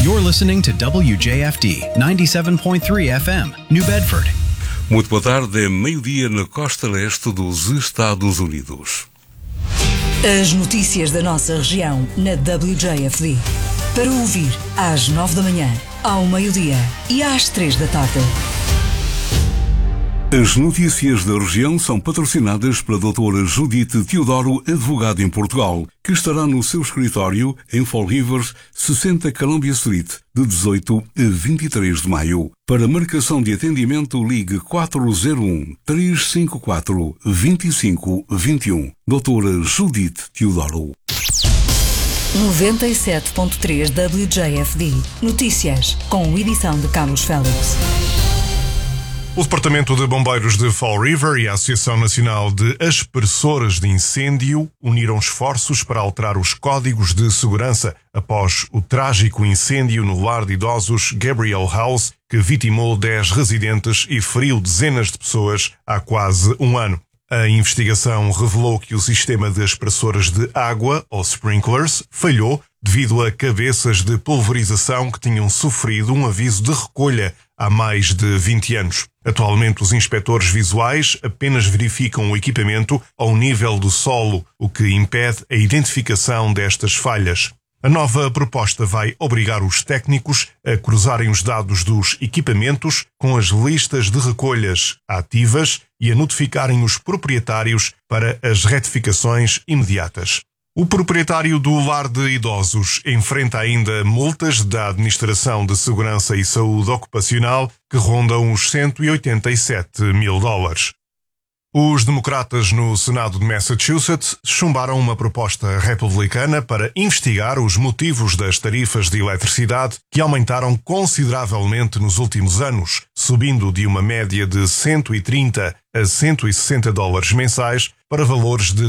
You're listening to WJFD 97.3 FM, New Bedford. Muito boa tarde, é meio-dia na costa leste dos Estados Unidos. As notícias da nossa região na WJFD. Para ouvir às 9 da manhã, ao meio-dia e às 3 da tarde. As notícias da região são patrocinadas pela doutora Judite Teodoro, advogada em Portugal, que estará no seu escritório em Fall Rivers, 60 Columbia Street, de 18 a 23 de maio. Para marcação de atendimento, ligue 401-354-2521. Doutora Judite Teodoro. 97.3 WJFD. Notícias, com edição de Carlos Félix. O Departamento de Bombeiros de Fall River e a Associação Nacional de Aspersoras de Incêndio uniram esforços para alterar os códigos de segurança após o trágico incêndio no lar de idosos Gabriel House, que vitimou 10 residentes e feriu dezenas de pessoas há quase um ano. A investigação revelou que o sistema de aspersoras de água, ou sprinklers, falhou devido a cabeças de pulverização que tinham sofrido um aviso de recolha há mais de 20 anos. Atualmente, os inspetores visuais apenas verificam o equipamento ao nível do solo, o que impede a identificação destas falhas. A nova proposta vai obrigar os técnicos a cruzarem os dados dos equipamentos com as listas de recolhas ativas e a notificarem os proprietários para as retificações imediatas. O proprietário do lar de idosos enfrenta ainda multas da Administração de Segurança e Saúde Ocupacional que rondam os $187 mil. Os democratas no Senado de Massachusetts chumbaram uma proposta republicana para investigar os motivos das tarifas de eletricidade que aumentaram consideravelmente nos últimos anos, subindo de uma média de $130 a $160 mensais para valores de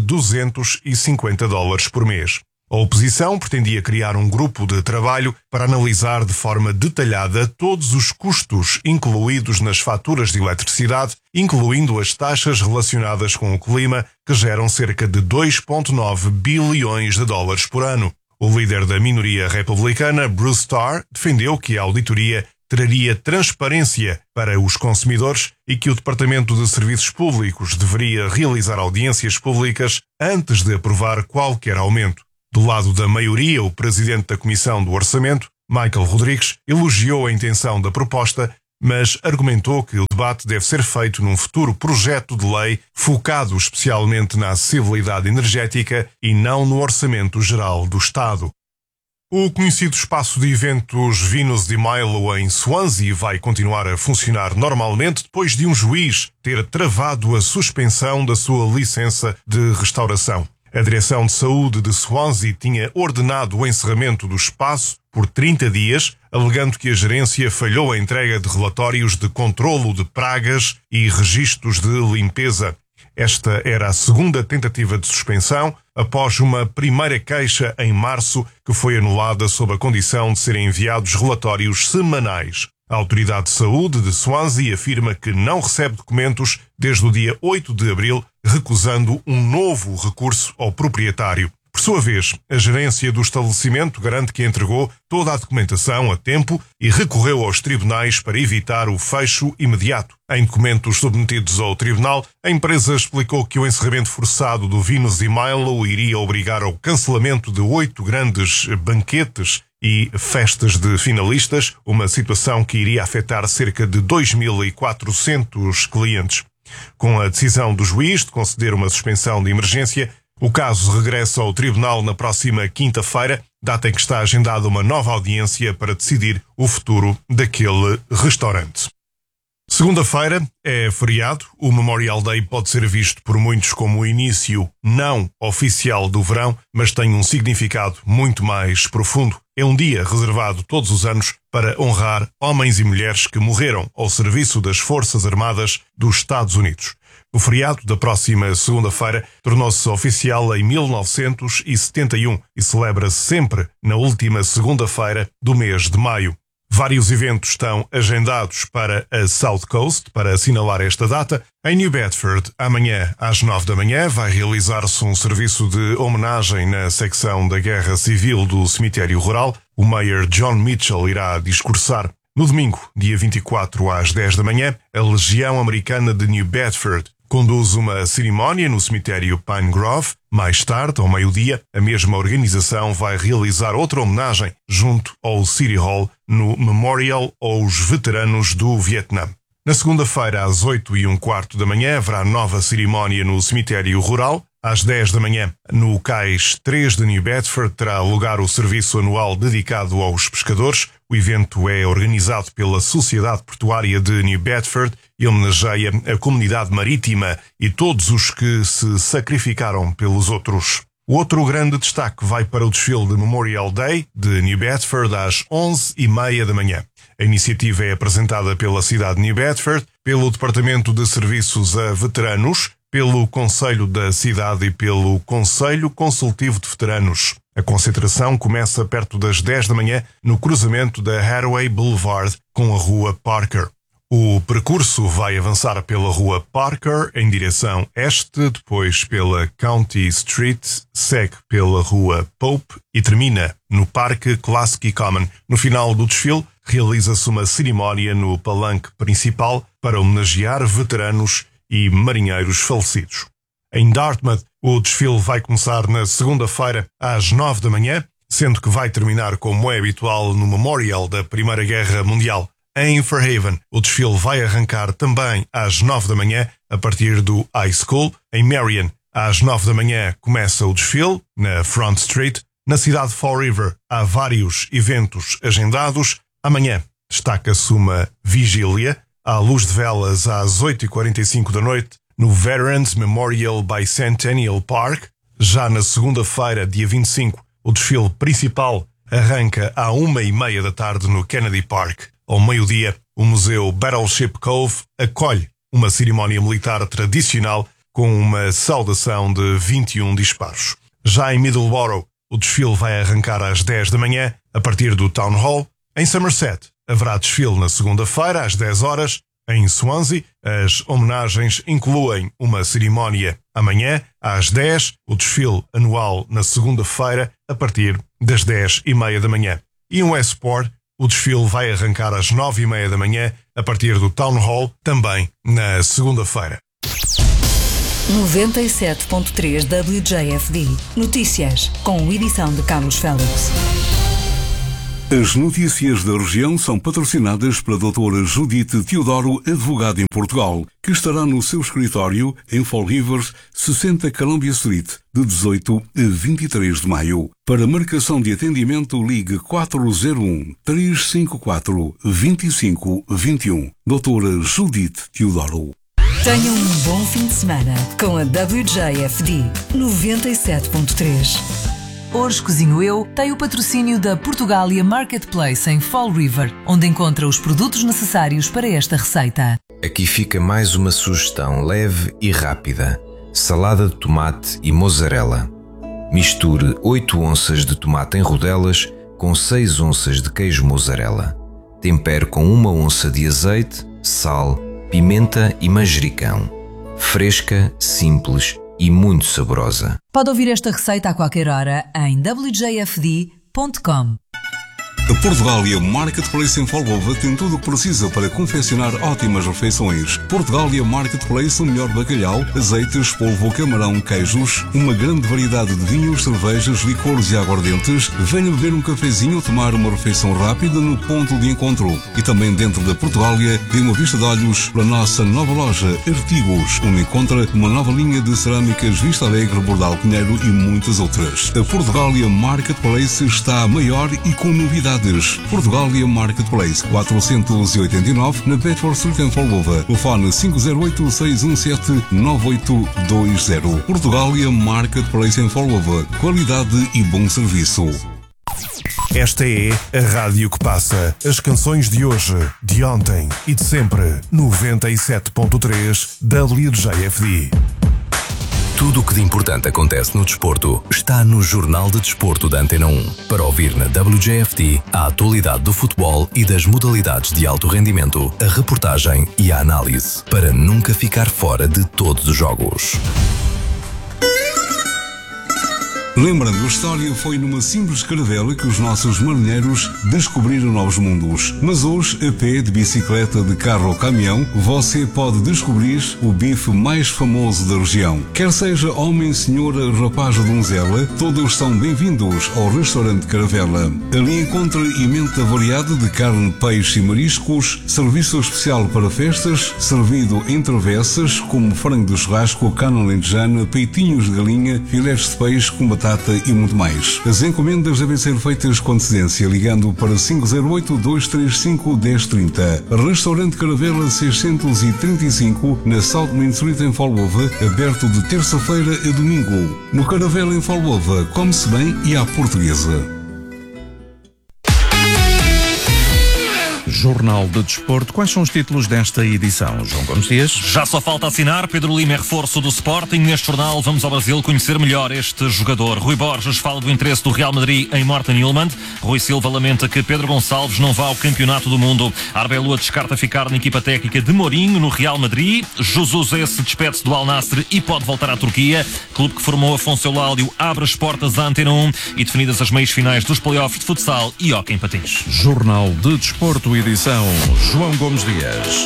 $250 por mês. A oposição pretendia criar um grupo de trabalho para analisar de forma detalhada todos os custos incluídos nas faturas de eletricidade, incluindo as taxas relacionadas com o clima, que geram cerca de $2,9 bilhões por ano. O líder da minoria republicana, Bruce Starr, defendeu que a auditoria traria transparência para os consumidores e que o Departamento de Serviços Públicos deveria realizar audiências públicas antes de aprovar qualquer aumento. Do lado da maioria, o presidente da Comissão do Orçamento, Michael Rodrigues, elogiou a intenção da proposta, mas argumentou que o debate deve ser feito num futuro projeto de lei focado especialmente na acessibilidade energética e não no orçamento geral do Estado. O conhecido espaço de eventos Venus de Milo em Swansea vai continuar a funcionar normalmente depois de um juiz ter travado a suspensão da sua licença de restauração. A Direção de Saúde de Swansea tinha ordenado o encerramento do espaço por 30 dias, alegando que a gerência falhou a entrega de relatórios de controlo de pragas e registros de limpeza. Esta era a segunda tentativa de suspensão, após uma primeira queixa em março que foi anulada sob a condição de serem enviados relatórios semanais. A Autoridade de Saúde de Swansea afirma que não recebe documentos desde o dia 8 de abril, recusando um novo recurso ao proprietário. Por sua vez, a gerência do estabelecimento garante que entregou toda a documentação a tempo e recorreu aos tribunais para evitar o fecho imediato. Em documentos submetidos ao tribunal, a empresa explicou que o encerramento forçado do Venus de Milo iria obrigar ao cancelamento de 8 grandes banquetes e festas de finalistas, uma situação que iria afetar cerca de 2.400 clientes. Com a decisão do juiz de conceder uma suspensão de emergência, o caso regressa ao tribunal na próxima quinta-feira, data em que está agendada uma nova audiência para decidir o futuro daquele restaurante. Segunda-feira é feriado. O Memorial Day pode ser visto por muitos como o início não oficial do verão, mas tem um significado muito mais profundo. É um dia reservado todos os anos para honrar homens e mulheres que morreram ao serviço das Forças Armadas dos Estados Unidos. O feriado da próxima segunda-feira tornou-se oficial em 1971 e celebra-se sempre na última segunda-feira do mês de maio. Vários eventos estão agendados para a South Coast para assinalar esta data. Em New Bedford, amanhã às 9 da manhã, vai realizar-se um serviço de homenagem na secção da Guerra Civil do Cemitério Rural. O Mayor John Mitchell irá discursar. No domingo, dia 24 às 10 da manhã, a Legião Americana de New Bedford conduz uma cerimónia no cemitério Pine Grove. Mais tarde, ao meio-dia, a mesma organização vai realizar outra homenagem junto ao City Hall no Memorial aos Veteranos do Vietnã. Na segunda-feira, às 8h15 da manhã, haverá nova cerimónia no cemitério rural. Às 10 da manhã, no Cais 3 de New Bedford, terá lugar o serviço anual dedicado aos pescadores. O evento é organizado pela Sociedade Portuária de New Bedford e homenageia a comunidade marítima e todos os que se sacrificaram pelos outros. O outro grande destaque vai para o desfile de Memorial Day de New Bedford às 11h30 da manhã. A iniciativa é apresentada pela cidade de New Bedford, pelo Departamento de Serviços a Veteranos, pelo Conselho da Cidade e pelo Conselho Consultivo de Veteranos. A concentração começa perto das 10 da manhã no cruzamento da Hathaway Boulevard com a Rua Parker. O percurso vai avançar pela Rua Parker em direção este, depois pela County Street, segue pela Rua Pope e termina no Parque Klasky Common. No final do desfile, realiza-se uma cerimónia no palanque principal para homenagear veteranos e marinheiros falecidos. Em Dartmouth, o desfile vai começar na segunda-feira às 9 da manhã, sendo que vai terminar como é habitual no Memorial da Primeira Guerra Mundial. Em Fairhaven, o desfile vai arrancar também às 9 da manhã, a partir do High School. Em Marion, às 9 da manhã, começa o desfile, na Front Street. Na cidade de Fall River, há vários eventos agendados. Amanhã, destaca-se uma vigília, à luz de velas às 8h45 da noite, no Veterans Memorial Bicentennial Park. Já na segunda-feira, dia 25, o desfile principal arranca à 1h30 da tarde no Kennedy Park. Ao meio-dia, o Museu Battleship Cove acolhe uma cerimónia militar tradicional com uma saudação de 21 disparos. Já em Middleborough, o desfile vai arrancar às 10 da manhã, a partir do Town Hall. Em Somerset, haverá desfile na segunda-feira, às 10 horas. Em Swansea, as homenagens incluem uma cerimónia amanhã, às 10, o desfile anual na segunda-feira, a partir das 10h30 da manhã. E em Westport, o desfile vai arrancar às 9h30 da manhã, a partir do Town Hall, também na segunda-feira. 97.3 WJFD. Notícias, com edição de Carlos Félix. As notícias da região são patrocinadas pela doutora Judite Teodoro, advogada em Portugal, que estará no seu escritório em Fall Rivers, 60 Columbia Street, de 18 a 23 de maio. Para marcação de atendimento, ligue 401-354-2521. Doutora Judite Teodoro. Tenha um bom fim de semana com a WJFD 97.3. Hoje Cozinho Eu tem o patrocínio da Portugália Marketplace em Fall River, onde encontra os produtos necessários para esta receita. Aqui fica mais uma sugestão leve e rápida: salada de tomate e mozzarella. Misture 8 onças de tomate em rodelas com 6 onças de queijo mozzarella. Tempere com 1 onça de azeite, sal, pimenta e manjericão. Fresca, simples e muito saborosa. Pode ouvir esta receita a qualquer hora em wjfd.com. A Portugália Marketplace em Folgova tem tudo o que precisa para confeccionar ótimas refeições. Portugália Marketplace, o melhor bacalhau, azeites, polvo, camarão, queijos, uma grande variedade de vinhos, cervejas, licores e aguardentes. Venha beber um cafezinho ou tomar uma refeição rápida no ponto de encontro. E também dentro da Portugália, dê uma vista de olhos para a nossa nova loja Artigos, onde encontra uma nova linha de cerâmicas Vista Alegre, Bordal Pinheiro e muitas outras. A Portugália Marketplace está maior e com novidades. Portugália Marketplace 489 na Bedford Street em Folgova. Telefone 508-617-9820. Portugália Marketplace em Folgova. Qualidade e bom serviço. Esta é a rádio que passa as canções de hoje, de ontem e de sempre. 97.3 WJFD. Tudo o que de importante acontece no desporto está no Jornal de Desporto da Antena 1. Para ouvir na WJFD a atualidade do futebol e das modalidades de alto rendimento, a reportagem e a análise, para nunca ficar fora de todos os jogos. Lembrando a história, foi numa simples caravela que os nossos marinheiros descobriram novos mundos. Mas hoje, a pé, de bicicleta, de carro ou caminhão, você pode descobrir o bife mais famoso da região. Quer seja homem, senhora, rapaz ou donzela, todos estão bem-vindos ao restaurante Caravela. Ali encontra emenda variada de carne, peixe e mariscos, serviço especial para festas, servido em travessas, como frango de churrasco, carne alentejana, peitinhos de galinha, filetes de peixe com batata e muito mais. As encomendas devem ser feitas com antecedência, ligando para 508-235-1030. Restaurante Caravela 635, na South Main Street em Folgova, aberto de terça-feira a domingo. No Caravela em Folgova, come-se bem e à portuguesa. Jornal de Desporto. Quais são os títulos desta edição, João Gomes Dias? Já só falta assinar. Pedro Lima é reforço do Sporting. Neste jornal vamos ao Brasil conhecer melhor este jogador. Rui Borges fala do interesse do Real Madrid em Morten Hjulmand. Rui Silva lamenta que Pedro Gonçalves não vá ao Campeonato do Mundo. Arbeloa descarta ficar na equipa técnica de Mourinho no Real Madrid. Jesus se despede-se do Al Nassr e pode voltar à Turquia. Clube que formou Afonso Eulália abre as portas à Antena 1 e definidas as meias finais dos playoffs de futsal e hóquei em patins. Jornal de Desporto, edição João Gomes Dias.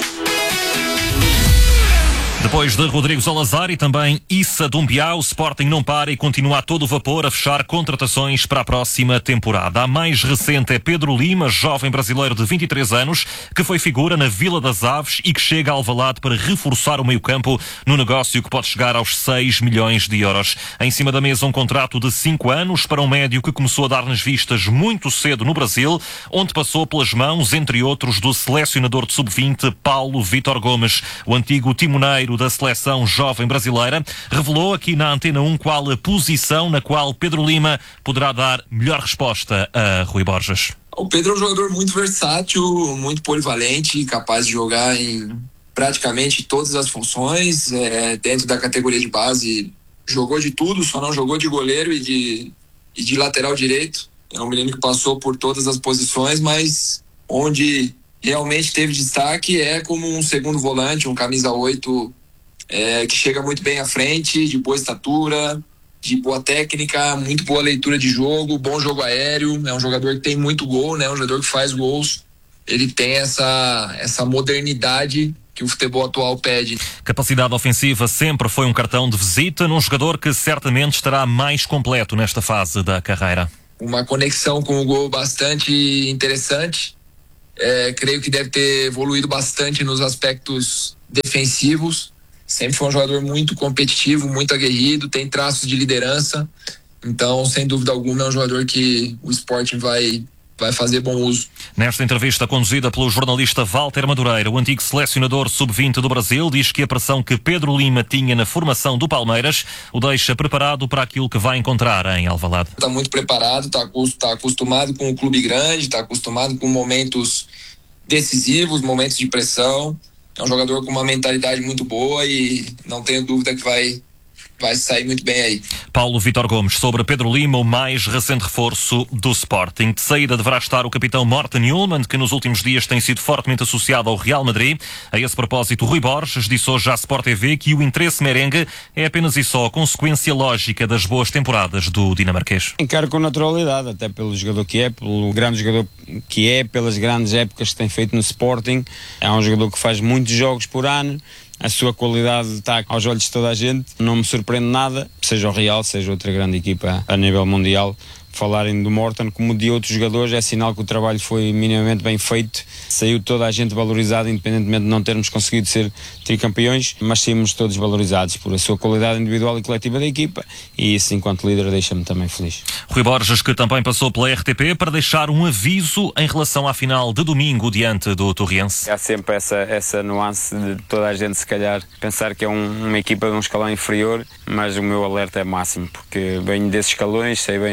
Depois de Rodrigo Salazar e também Issa Dumbiá, o Sporting não para e continua a todo vapor a fechar contratações para a próxima temporada. A mais recente é Pedro Lima, jovem brasileiro de 23 anos, que foi figura na Vila das Aves e que chega a Alvalade para reforçar o meio-campo no negócio que pode chegar aos 6 milhões de euros. Em cima da mesa um contrato de 5 anos para um médio que começou a dar nas vistas muito cedo no Brasil, onde passou pelas mãos, entre outros, do selecionador de sub-20 Paulo Vitor Gomes. O antigo timoneiro da seleção jovem brasileira revelou aqui na Antena 1 qual a posição na qual Pedro Lima poderá dar melhor resposta a Rui Borges. O Pedro é um jogador muito versátil, muito polivalente, capaz de jogar em praticamente todas as funções. Dentro da categoria de base jogou de tudo, só não jogou de goleiro e de lateral direito. É um menino que passou por todas as posições, mas onde realmente teve destaque é como um segundo volante, um camisa 8, que chega muito bem à frente, de boa estatura, de boa técnica, muito boa leitura de jogo, bom jogo aéreo. É um jogador que tem muito gol, né? Um jogador que faz gols. Ele tem essa modernidade que o futebol atual pede. Capacidade ofensiva sempre foi um cartão de visita num jogador que certamente estará mais completo nesta fase da carreira. Uma conexão com o gol bastante interessante. Creio que deve ter evoluído bastante nos aspectos defensivos. Sempre foi um jogador muito competitivo, muito aguerrido, tem traços de liderança. Então, sem dúvida alguma, é um jogador que o Sporting vai fazer bom uso. Nesta entrevista conduzida pelo jornalista Walter Madureira, o antigo selecionador sub-20 do Brasil diz que a pressão que Pedro Lima tinha na formação do Palmeiras o deixa preparado para aquilo que vai encontrar em Alvalade. Está muito preparado, está acostumado com um clube grande, está acostumado com momentos decisivos, momentos de pressão. É um jogador com uma mentalidade muito boa e não tenho dúvida que vai sair muito bem aí. Paulo Vitor Gomes, sobre Pedro Lima, o mais recente reforço do Sporting. De saída deverá estar o capitão Morten Hjulmand, que nos últimos dias tem sido fortemente associado ao Real Madrid. A esse propósito, Rui Borges disse hoje à Sport TV que o interesse merengue é apenas e só a consequência lógica das boas temporadas do dinamarquês. Encaro com naturalidade, até pelo jogador que é, pelo grande jogador que é, pelas grandes épocas que tem feito no Sporting. É um jogador que faz muitos jogos por ano. A sua qualidade está aos olhos de toda a gente. Não me surpreende nada, seja o Real, seja outra grande equipa a nível mundial, falarem do Morten como de outros jogadores. É sinal que o trabalho foi minimamente bem feito. Saiu toda a gente valorizada, independentemente de não termos conseguido ser tricampeões, mas saímos todos valorizados por a sua qualidade individual e coletiva da equipa, e isso, enquanto líder, deixa-me também feliz. Rui Borges, que também passou pela RTP para deixar um aviso em relação à final de domingo diante do Torriense. Há sempre essa nuance de toda a gente, se calhar, pensar que é uma equipa de um escalão inferior, mas o meu alerta é máximo, porque venho desses escalões, sei bem aquilo que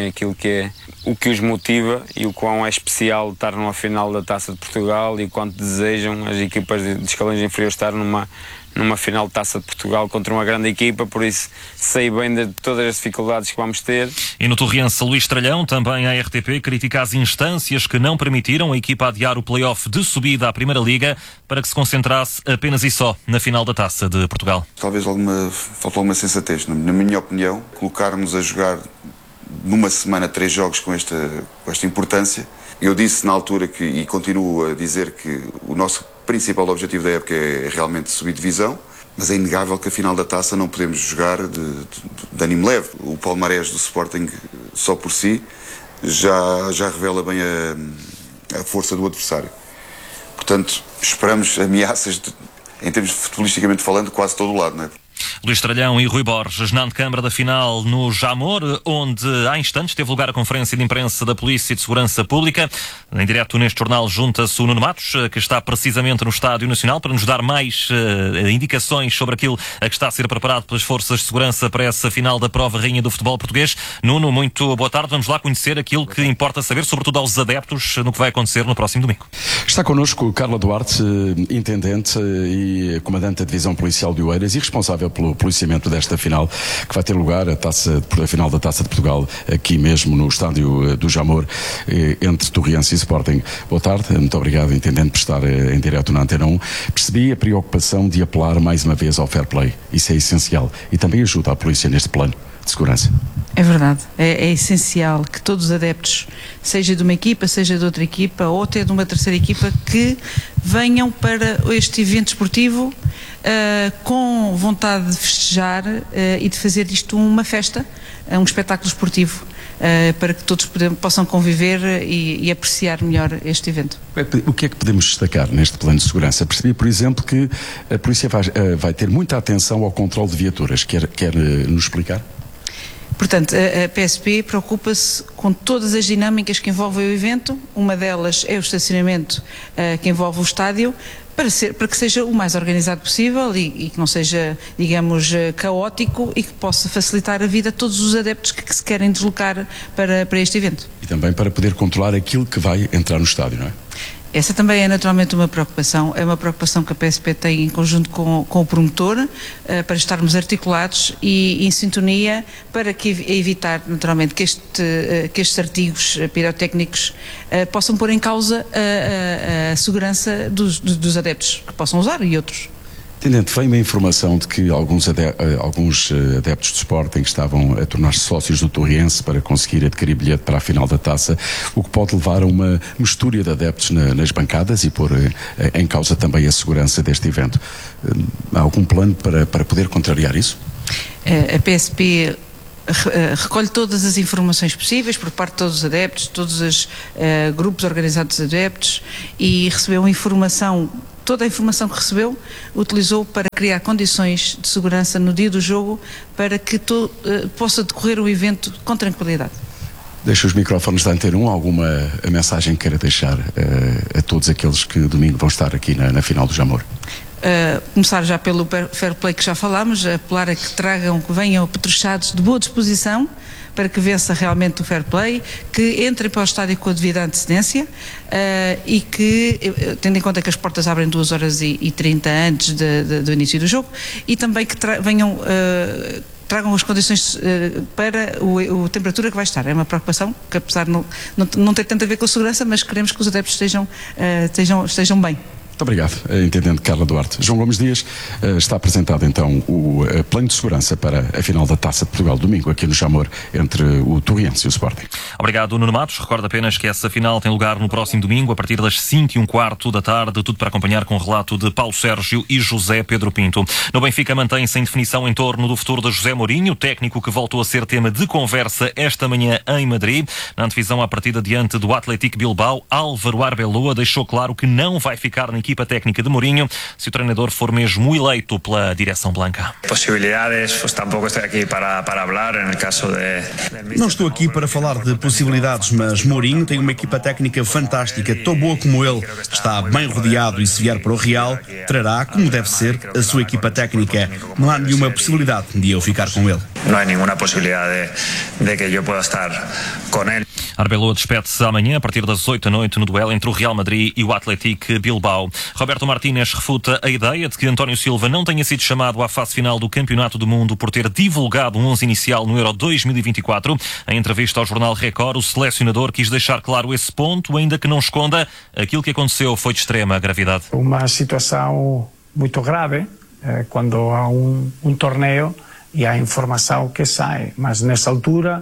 é o que os motiva e o quão é especial estar numa final da Taça de Portugal e o quanto desejam as equipas de escalões inferiores estar numa final de Taça de Portugal contra uma grande equipa, por isso sei bem de todas as dificuldades que vamos ter. E no Torriense, Luís Tralhão, também a RTP, critica as instâncias que não permitiram a equipa adiar o play-off de subida à Primeira Liga para que se concentrasse apenas e só na final da Taça de Portugal. Talvez faltou alguma sensatez, na minha opinião, colocarmos a jogar numa semana 3 jogos com esta importância. Eu disse na altura e continuo a dizer que o nosso principal objetivo da época é realmente subir divisão, mas é inegável que a final da Taça não podemos jogar de ânimo leve. O palmarés do Sporting só por si já revela bem a força do adversário. Portanto, esperamos ameaças, em termos de futebolisticamente falando, quase todo o lado, não é? Luís Tralhão e Rui Borges na antecâmara da final no Jamor, onde há instantes teve lugar a conferência de imprensa da Polícia de Segurança Pública. Em direto neste jornal junta-se o Nuno Matos, que está precisamente no Estádio Nacional para nos dar mais indicações sobre aquilo a que está a ser preparado pelas forças de segurança para essa final da prova rainha do futebol português. Nuno, muito boa tarde. Vamos lá conhecer aquilo que importa saber, sobretudo aos adeptos, no que vai acontecer no próximo domingo. Está connosco Carla Duarte, intendente e comandante da Divisão Policial de Oeiras e responsável pelo policiamento desta final, que vai ter lugar a final da Taça de Portugal, aqui mesmo no Estádio do Jamor, entre Torriense e Sporting. Boa tarde, muito obrigado, intendente, por estar em direto na Antena 1. Percebi a preocupação de apelar mais uma vez ao fair play. Isso é essencial e também ajuda a polícia neste plano de segurança. É verdade, é essencial que todos os adeptos, seja de uma equipa, seja de outra equipa ou até de uma terceira equipa, que venham para este evento esportivo com vontade de festejar e de fazer disto uma festa, um espetáculo esportivo, para que todos possam conviver e apreciar melhor este evento. O que é que podemos destacar neste plano de segurança? Percebi, por exemplo, que a polícia vai ter muita atenção ao controle de viaturas. Quer nos explicar? Portanto, a PSP preocupa-se com todas as dinâmicas que envolvem o evento. Uma delas é o estacionamento que envolve o estádio, para que seja o mais organizado possível e que não seja, digamos, caótico e que possa facilitar a vida a todos os adeptos que se querem deslocar para este evento. E também para poder controlar aquilo que vai entrar no estádio, não é? Essa também é naturalmente uma preocupação, é uma preocupação que a PSP tem em conjunto com o promotor, para estarmos articulados e em sintonia para evitar naturalmente que estes artigos pirotécnicos possam pôr em causa a segurança dos adeptos que possam usar e outros. Intendente, veio-me a informação de que alguns adeptos de Sporting estavam a tornar-se sócios do Torriense para conseguir adquirir bilhete para a final da Taça, o que pode levar a uma mistura de adeptos nas bancadas e pôr em causa também a segurança deste evento. Há algum plano para poder contrariar isso? A PSP recolhe todas as informações possíveis por parte de todos os adeptos, todos os grupos organizados de adeptos, e recebeu toda a informação que recebeu, utilizou para criar condições de segurança no dia do jogo para que possa decorrer o evento com tranquilidade. Deixo os microfones da Antena 1, alguma mensagem que queira deixar a todos aqueles que domingo vão estar aqui na final do Jamor? Começar já pelo fair play que já falámos, apelar a que venham apetrechados de boa disposição para que vença realmente o fair play, que entrem para o estádio com a devida antecedência e que, tendo em conta que as portas abrem 2h30 antes do início do jogo, e também que tragam as condições para a temperatura que vai estar. É uma preocupação que, apesar de não ter tanto a ver com a segurança, mas queremos que os adeptos estejam bem. Muito obrigado, Intendente Carla Duarte. João Gomes Dias, está apresentado então o plano de segurança para a final da Taça de Portugal, domingo, aqui no Jamor, entre o Torriense e o Sporting. Obrigado, Nuno Matos. Recordo apenas que essa final tem lugar no próximo domingo, a partir das 5h15 da tarde, tudo para acompanhar com o relato de Paulo Sérgio e José Pedro Pinto. No Benfica mantém-se em definição em torno do futuro de José Mourinho, técnico que voltou a ser tema de conversa esta manhã em Madrid. Na antevisão à partida diante do Athletic Bilbao, Álvaro Arbeloa deixou claro que não vai ficar na equipa técnica de Mourinho se o treinador for mesmo eleito pela direção blanca. Possibilidades, pues tampoco estou aqui para falar no caso de... Não estou aqui para falar de possibilidades, mas Mourinho tem uma equipa técnica fantástica, tão boa como ele, está bem rodeado e se vier para o Real, trará, como deve ser, a sua equipa técnica. Não há nenhuma possibilidade de eu ficar com ele. No hay ninguna posibilidad de que yo pueda estar con él. Arbeloa despede-se amanhã a partir das 8 da noite no duelo entre o Real Madrid e o Athletic Bilbao. Roberto Martínez refuta a ideia de que António Silva não tenha sido chamado à fase final do Campeonato do Mundo por ter divulgado um 11 inicial no Euro 2024. Em entrevista ao jornal Record, o selecionador quis deixar claro esse ponto, ainda que não esconda aquilo que aconteceu foi de extrema gravidade. Uma situação muito grave quando há um torneio e há informação que sai, mas nessa altura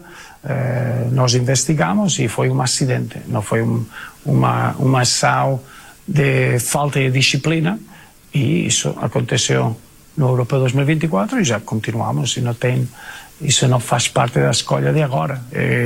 nós investigamos e foi um acidente, não foi uma ação de falta de disciplina, e isso aconteceu no Europeu 2024 e já continuamos, isso não faz parte da escolha de agora.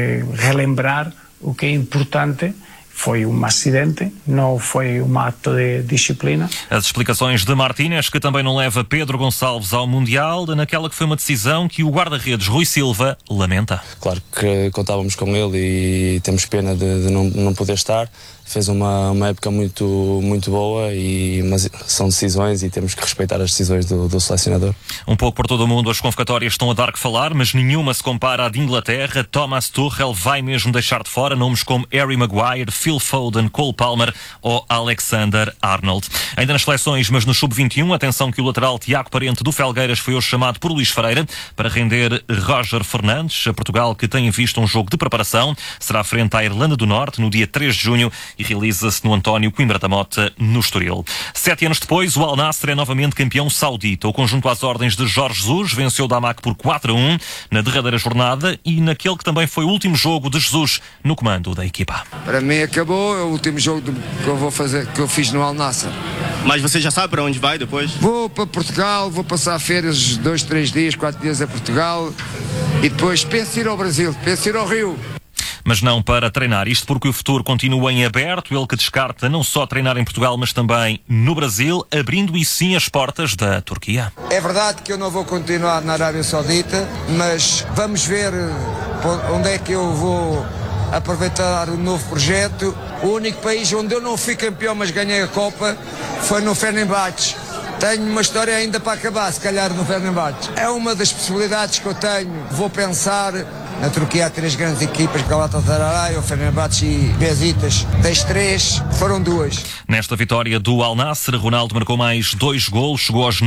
Relembrar o que é importante. Foi um acidente, não foi um ato de disciplina. As explicações de Martínez, que também não leva Pedro Gonçalves ao Mundial, naquela que foi uma decisão que o guarda-redes Rui Silva lamenta. Claro que contávamos com ele e temos pena de não poder estar. Fez uma época muito boa, mas são decisões e temos que respeitar as decisões do selecionador. Um pouco por todo o mundo as convocatórias estão a dar que falar, mas nenhuma se compara à de Inglaterra. Thomas Tuchel vai mesmo deixar de fora nomes como Harry Maguire, Phil Foden, Cole Palmer ou Alexander Arnold. Ainda nas seleções, mas no Sub-21, atenção que o lateral Tiago Parente do Felgueiras foi hoje chamado por Luís Freire para render Roger Fernandes, a Portugal, que tem visto um jogo de preparação. Será frente à Irlanda do Norte no dia 3 de junho e realiza-se no António Coimbra da Mota, no Estoril. 7 anos depois, o Al Nassr é novamente campeão saudita. O conjunto às ordens de Jorge Jesus venceu o Damac por 4-1 na derradeira jornada e naquele que também foi o último jogo de Jesus no comando da equipa. Para mim acabou, é o último jogo que eu vou fazer, que eu fiz no Al Nassr. Mas você já sabe para onde vai depois? Vou para Portugal, vou passar férias 2, 3 dias, 4 dias a Portugal e depois penso ir ao Brasil, penso ir ao Rio. Mas não para treinar, isto porque o futuro continua em aberto, ele que descarta não só treinar em Portugal, mas também no Brasil, abrindo e sim as portas da Turquia. É verdade que eu não vou continuar na Arábia Saudita, mas vamos ver onde é que eu vou aproveitar o novo projeto. O único país onde eu não fui campeão, mas ganhei a Copa, foi no Fenerbahçe. Tenho uma história ainda para acabar, se calhar no Fenerbahçe. É uma das possibilidades que eu tenho. Vou pensar. Na Turquia há 3 grandes equipas, Galatasaray, o Fenerbahçe e Besiktas. Das 3, foram 2. Nesta vitória do Al Nassr, Ronaldo marcou mais 2 golos, chegou aos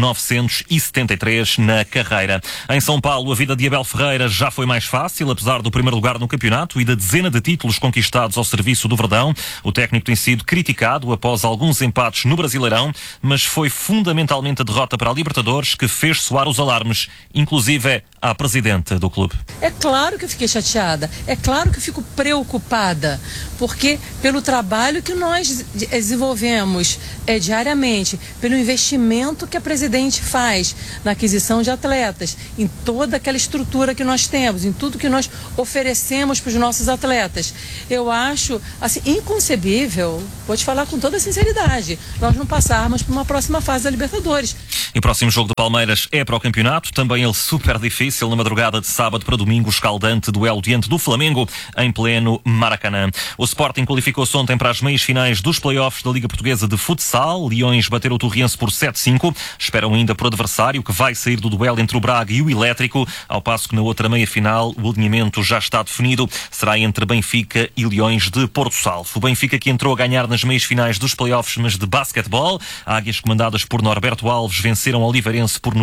973 na carreira. Em São Paulo, a vida de Abel Ferreira já foi mais fácil, apesar do primeiro lugar no campeonato e da dezena de títulos conquistados ao serviço do Verdão. O técnico tem sido criticado após alguns empates no Brasileirão, mas foi fundamentalmente a derrota para a Libertadores que fez soar os alarmes, inclusive à presidente do clube. É claro que eu fiquei chateada, é claro que eu fico preocupada, porque pelo trabalho que nós desenvolvemos diariamente, pelo investimento que a presidente faz na aquisição de atletas, em toda aquela estrutura que nós temos, em tudo que nós oferecemos para os nossos atletas. Eu acho assim, inconcebível, vou te falar com toda a sinceridade, nós não passarmos para uma próxima fase da Libertadores. E o próximo jogo do Palmeiras é para o campeonato, também ele super difícil, na madrugada de sábado para domingo, escaldante duelo diante do Flamengo em pleno Maracanã. O Sporting qualificou-se ontem para as meias finais dos playoffs da Liga Portuguesa de Futsal. Leões bateram o Torriense por 7-5. Esperam ainda por adversário que vai sair do duelo entre o Braga e o Elétrico, ao passo que na outra meia final o alinhamento já está definido. Será entre Benfica e Leões de Porto Salvo. O Benfica que entrou a ganhar nas meias finais dos playoffs, mas de basquetebol. Águias comandadas por Norberto Alves venceram o Oliveirense por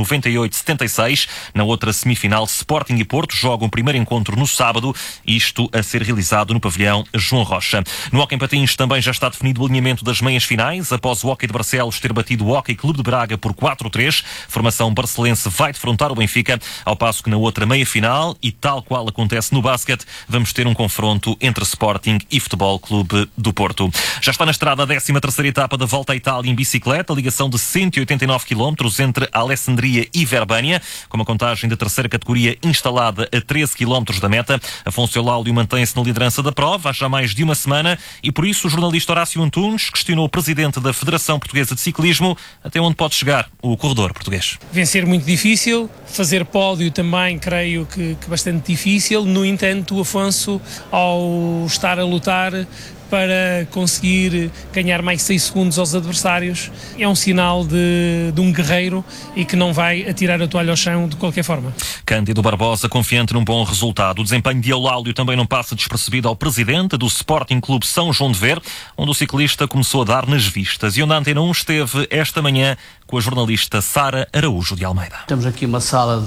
98-76. Na outra semifinal, Sporting e Porto jogam o primeiro encontro no sábado, isto a ser realizado no pavilhão João Rocha. No hóquei em patins também já está definido o alinhamento das meias finais, após o Hóquei de Barcelos ter batido o Hóquei Clube de Braga por 4-3. Formação barcelense vai defrontar o Benfica, ao passo que na outra meia final, e tal qual acontece no basquete, vamos ter um confronto entre Sporting e Futebol Clube do Porto. Já está na estrada a 13ª etapa da Volta à Itália em bicicleta, ligação de 189 km entre Alessandria e Verbânia, com uma contagem da terceira categoria instalada a 13 km da meta. Afonso Eulaulio mantém-se na liderança da prova há já mais de uma semana e por isso o jornalista Horácio Antunes questionou o presidente da Federação Portuguesa de Ciclismo até onde pode chegar o corredor português. Vencer muito difícil, fazer pódio também creio que bastante difícil. No entanto, o Afonso, ao estar a lutar, para conseguir ganhar mais 6 segundos aos adversários, é um sinal de um guerreiro e que não vai atirar a toalha ao chão de qualquer forma. Cândido Barbosa, confiante num bom resultado. O desempenho de Eulálio também não passa despercebido ao presidente do Sporting Clube São João de Ver, onde o ciclista começou a dar nas vistas e onde a Antena 1 esteve esta manhã com a jornalista Sara Araújo de Almeida. Temos aqui uma sala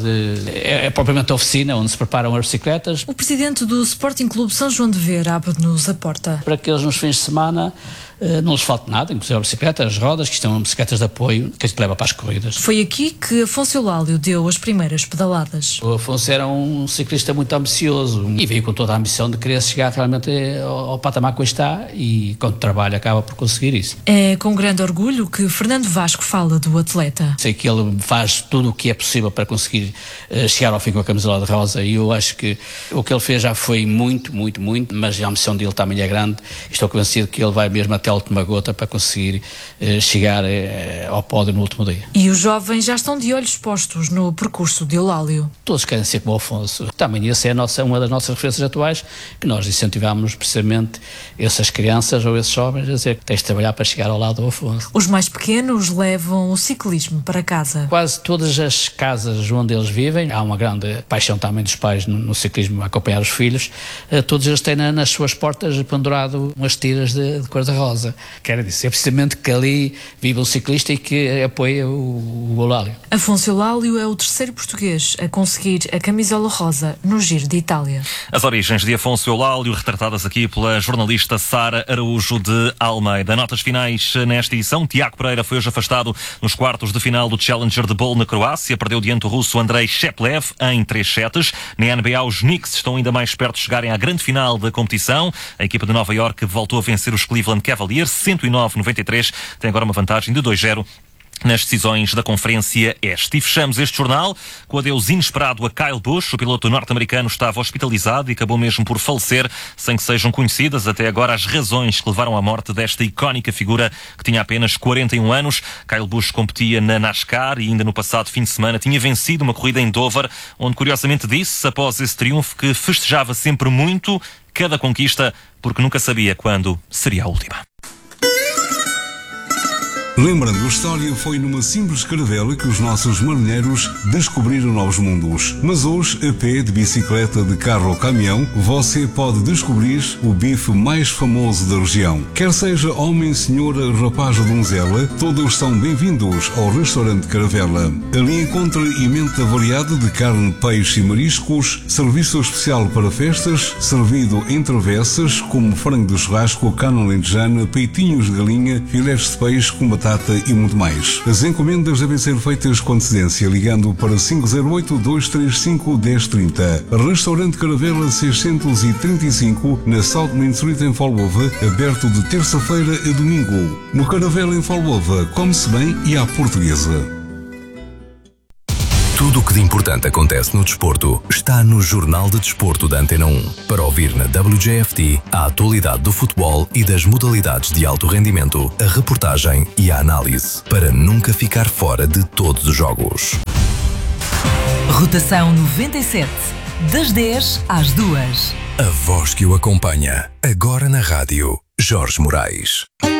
é propriamente a oficina onde se preparam as bicicletas. O presidente do Sporting Clube São João de Ver abre-nos a porta. Para que eles nos fins de semana não lhes falte nada, inclusive a bicicleta, as rodas, que estão bicicletas de apoio, que a gente leva para as corridas. Foi aqui que Afonso Eulálio deu as primeiras pedaladas. O Afonso era um ciclista muito ambicioso e veio com toda a ambição de querer chegar realmente ao patamar que está e, quando trabalha, acaba por conseguir isso. É com grande orgulho que Fernando Vasco fala do atleta. Sei que ele faz tudo o que é possível para conseguir chegar ao fim com a camisola de rosa e eu acho que o que ele fez já foi muito, mas a ambição dele também é grande. Estou convencido que ele vai mesmo até a última gota para conseguir chegar ao pódio no último dia. E os jovens já estão de olhos postos no percurso de Eulálio. Todos querem ser como o Afonso. Também essa é uma das nossas referências atuais, que nós incentivamos precisamente essas crianças ou esses jovens a dizer que tens de trabalhar para chegar ao lado do Afonso. Os mais pequenos levam o ciclismo para casa. Quase todas as casas onde eles vivem, há uma grande paixão também dos pais no ciclismo a acompanhar os filhos, todos eles têm nas suas portas pendurado umas tiras de cor-de-rosa. Quer dizer, precisamente que ali vive um ciclista e que apoia o Eulálio. Afonso Eulálio é o terceiro português a conseguir a camisola rosa no Giro de Itália. As origens de Afonso Eulálio, retratadas aqui pela jornalista Sara Araújo de Almeida. Notas finais nesta edição. Tiago Pereira foi hoje afastado nos quartos de final do Challenger de Bol na Croácia. Perdeu diante do russo Andrei Sheplev em 3 sets. Na NBA, os Knicks estão ainda mais perto de chegarem à grande final da competição. A equipa de Nova Iorque voltou a vencer os Cleveland Cavaliers 109-93. Tem agora uma vantagem de 2-0 nas decisões da Conferência Este. E fechamos este jornal com o adeus inesperado a Kyle Busch. O piloto norte-americano estava hospitalizado e acabou mesmo por falecer, sem que sejam conhecidas até agora as razões que levaram à morte desta icónica figura que tinha apenas 41 anos. Kyle Busch competia na NASCAR e ainda no passado fim de semana tinha vencido uma corrida em Dover, onde curiosamente disse, após esse triunfo, que festejava sempre muito cada conquista, porque nunca sabia quando seria a última. Lembrando, a história foi numa simples caravela que os nossos marinheiros descobriram novos mundos. Mas hoje, a pé, de bicicleta, de carro ou caminhão, você pode descobrir o bife mais famoso da região. Quer seja homem, senhora, rapaz ou donzela, todos são bem-vindos ao restaurante Caravela. Ali encontra emenda variada de carne, peixe e mariscos, serviço especial para festas, servido em travessas, como frango de churrasco, carne alentejana, peitinhos de galinha, filés de peixe com batata e muito mais. As encomendas devem ser feitas com antecedência ligando para 508-235-1030. Restaurante Caravela 635 na South Main Street em Falbova, aberto de terça-feira a domingo. No Caravela em Falbova, come-se bem e à portuguesa. Tudo o que de importante acontece no desporto está no Jornal de Desporto da Antena 1. Para ouvir na WJFT a atualidade do futebol e das modalidades de alto rendimento, a reportagem e a análise, para nunca ficar fora de todos os jogos. Rotação 97, das 10 às 2. A voz que o acompanha, agora na rádio, Jorge Moraes.